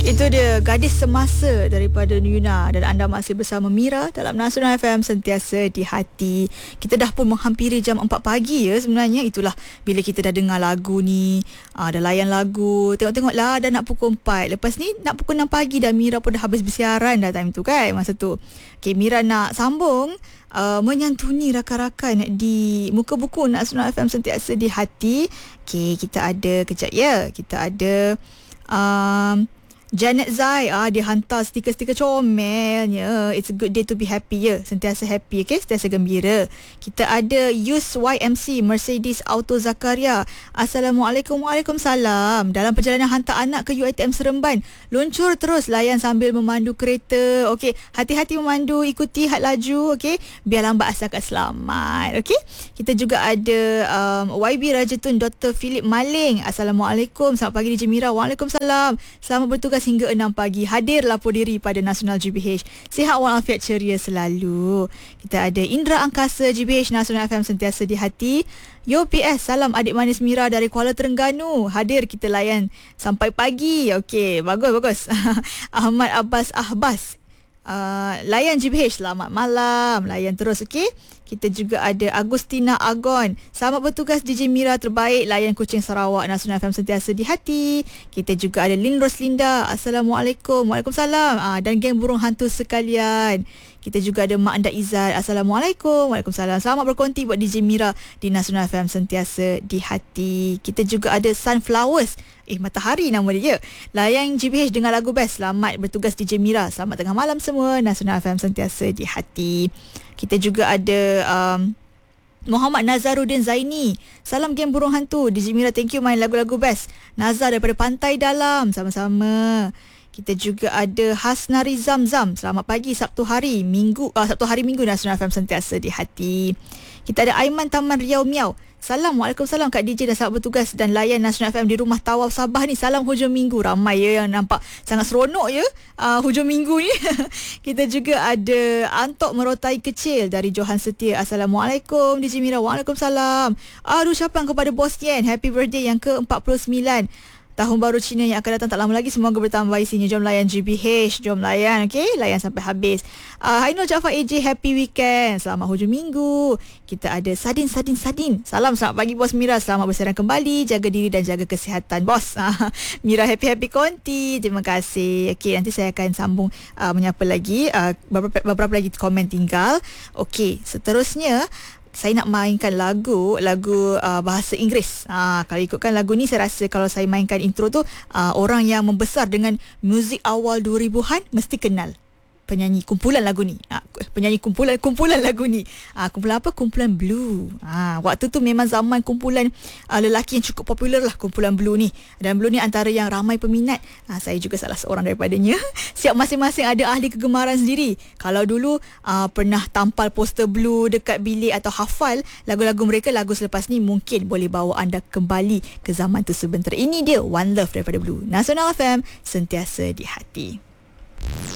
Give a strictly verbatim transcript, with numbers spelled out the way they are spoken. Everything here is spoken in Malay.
Itu dia Gadis Semasa daripada Yuna, dan anda masih bersama Mira dalam Nasional F M, sentiasa di hati. Kita dah pun menghampiri jam empat pagi ya sebenarnya. Itulah bila kita dah dengar lagu ni, aa, dah layan lagu, tengok-tengok lah dah nak pukul empat. Lepas ni nak pukul enam pagi dah, Mira pun dah habis bersiaran dah time tu kan, masa tu. Okay, Mira nak sambung Uh, menyantuni rakan-rakan di muka buku Nasional F M, sentiasa di hati. Okay, kita ada kejap ya. Kita ada um, Janet Zai, ah, dia hantar stiker-stiker comelnya. It's a good day to be happy ya. Sentiasa happy, okay? Sentiasa gembira. Kita ada Yus Y M C Mercedes Auto Zakaria. Assalamualaikum. Waalaikumsalam. Dalam perjalanan hantar anak ke U I T M Seremban, luncur terus layan sambil memandu kereta. Okey, hati-hati memandu, ikuti had laju, okey? Biar lambat asalkan selamat, okey? Kita juga ada um, Y B Rajatun Doktor Philip Maling. Assalamualaikum. Selamat pagi D J Mira. Waalaikumsalam. Selamat bertugas hingga enam pagi. Hadir lapor diri pada Nasional G B H. Sihat walafiat ceria selalu. Kita ada Indra Angkasa G B H Nasional F M, sentiasa di hati. Yo P S, salam adik manis Mira dari Kuala Terengganu. Hadir kita layan sampai pagi. Okey, bagus bagus. Ahmad Abbas Ahbas. Uh, layan G B H, selamat malam. Layan terus, okey. Kita juga ada Agustina Agon. Selamat bertugas D J Mira terbaik, layan Kuching Sarawak, Nasional F M, sentiasa di hati. Kita juga ada Lin Roslinda. Assalamualaikum. Waalaikumsalam. Ah, dan geng burung hantu sekalian. Kita juga ada Mak Anda Izzat. Assalamualaikum. Waalaikumsalam. Selamat berkonti buat D J Mira di Nasional F M, sentiasa di hati. Kita juga ada Sunflowers. Eh, Matahari nama dia. Layan G B H dengan lagu best. Selamat bertugas D J Mira. Selamat tengah malam semua. Nasional F M, sentiasa di hati. Kita juga ada um, Muhammad Nazaruddin Zaini. Salam geng burung hantu. D J Mira, thank you main lagu-lagu best. Nazar daripada Pantai Dalam. Sama-sama. Kita juga ada Hasnari Zamzam. Selamat pagi Sabtu hari Minggu, uh, Sabtu hari Minggu, Nasional F M, sentiasa di hati. Kita ada Aiman Taman Riau Miau. Salam, Waalaikumsalam Kak D J, dan selamat bertugas dan layan Nasional F M di rumah Tawaf Sabah ni. Salam hujung minggu. Ramai ya yang nampak sangat seronok ya uh, hujung minggu ni. Kita juga ada Antok Merotai Kecil dari Johan Setia. Assalamualaikum D J Mira. Waalaikumsalam. Aduh, ucapan kepada Bos Yen, happy birthday yang ke empat puluh sembilan. Tahun baru Cina yang akan datang tak lama lagi, semoga bertambah isinya. Jom layan G B H, jom layan, okey? Layan sampai habis. Uh, Hainul Jaafar A J, happy weekend. Selamat hujung minggu. Kita ada Sadin, Sadin, Sadin. Salam, selamat pagi Bos Mira. Selamat bersiaran kembali. Jaga diri dan jaga kesihatan, Bos. Mira happy-happy konti. Terima kasih. Okey, nanti saya akan sambung uh, menyapa lagi. Uh, beberapa, beberapa lagi komen tinggal. Okey, seterusnya saya nak mainkan lagu lagu uh, bahasa Inggeris. Ah, kalau ikutkan lagu ni, saya rasa kalau saya mainkan intro tu, uh, orang yang membesar dengan muzik awal dua ribuan mesti kenal penyanyi kumpulan lagu ni. Ah, penyanyi kumpulan kumpulan lagu ni. Ah, kumpulan apa? Kumpulan Blue. Ah, waktu tu memang zaman kumpulan uh, lelaki yang cukup popular lah, kumpulan Blue ni. Dan Blue ni antara yang ramai peminat. Ah, saya juga salah seorang daripadanya. Siap masing-masing ada ahli kegemaran sendiri. Kalau dulu uh, pernah tampal poster Blue dekat bilik atau hafal lagu-lagu mereka, lagu selepas ni mungkin boleh bawa anda kembali ke zaman tu sebentar. Ini dia One Love daripada Blue. Nasional F M, sentiasa di hati.